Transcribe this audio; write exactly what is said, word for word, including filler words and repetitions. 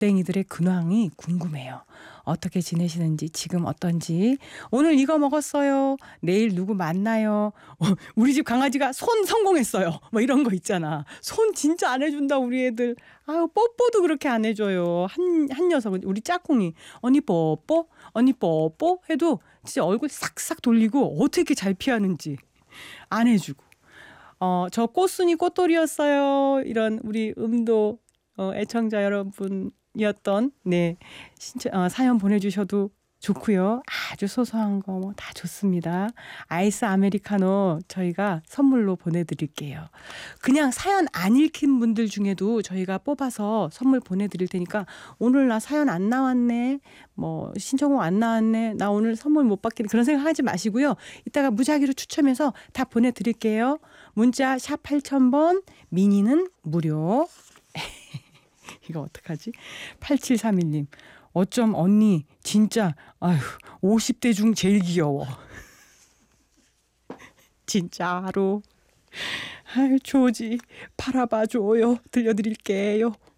덕댕이들의 근황이 궁금해요. 어떻게 지내시는지, 지금 어떤지. 오늘 이거 먹었어요. 내일 누구 만나요. 어, 우리 집 강아지가 손 성공했어요. 뭐 이런 거 있잖아. 손 진짜 안 해준다 우리 애들. 아유, 뽀뽀도 그렇게 안 해줘요. 한, 한 녀석은 우리 짝꿍이 언니 뽀뽀 언니 뽀뽀 해도 진짜 얼굴 싹싹 돌리고 어떻게 이렇게 잘 피하는지 안 해주고. 어, 저 꽃순이 꽃돌이였어요. 이런 우리 음도 어, 애청자 여러분이었던 네 신청, 어, 사연 보내주셔도 좋고요. 아주 소소한 거 뭐 다 좋습니다. 아이스 아메리카노 저희가 선물로 보내드릴게요. 그냥 사연 안 읽힌 분들 중에도 저희가 뽑아서 선물 보내드릴 테니까 오늘 나 사연 안 나왔네, 뭐 신청곡 안 나왔네, 나 오늘 선물 못 받겠네, 그런 생각하지 마시고요. 이따가 무작위로 추첨해서 다 보내드릴게요. 문자 샵 팔천 번, 미니는 무료. 이거 어떡하지? 팔칠삼일 님. 어쩜 언니 진짜 아휴 오십 대 중 제일 귀여워. 진짜로. 아유 조지 팔아봐줘요. 들려드릴게요.